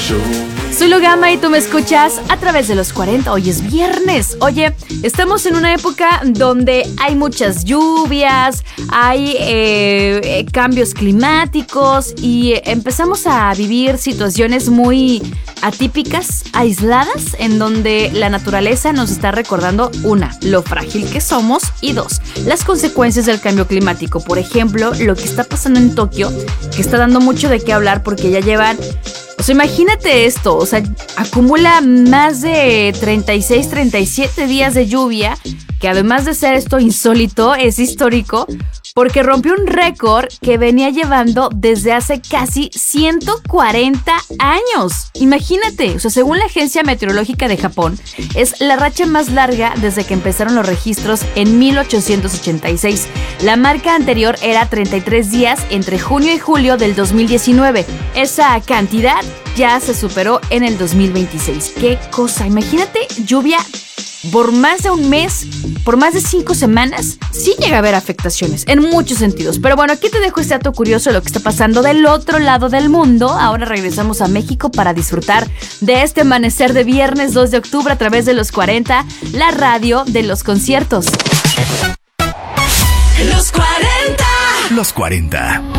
Soy Logama y tú me escuchas a través de los 40. Hoy es viernes. Oye, estamos en una época donde hay muchas lluvias, hay cambios climáticos y empezamos a vivir situaciones muy atípicas, aisladas, en donde la naturaleza nos está recordando, una, lo frágil que somos, y dos, las consecuencias del cambio climático. Por ejemplo, lo que está pasando en Tokio, que está dando mucho de qué hablar porque ya llevan... O sea, imagínate esto, o sea, acumula más de 36, 37 días de lluvia, que además de ser esto insólito, es histórico, porque rompió un récord que venía llevando desde hace casi 140 años. Imagínate, o sea, según la Agencia Meteorológica de Japón, es la racha más larga desde que empezaron los registros en 1886. La marca anterior era 33 días entre junio y julio del 2019. Esa cantidad ya se superó en el 2026. ¡Qué cosa! Imagínate, lluvia por más de un mes, por más de 5 semanas, sí llega a haber afectaciones en muchos sentidos. Pero bueno, aquí te dejo este dato curioso de lo que está pasando del otro lado del mundo. Ahora regresamos a México para disfrutar de este amanecer de viernes 2 de octubre a través de los 40, la radio de los conciertos. Los 40. Los 40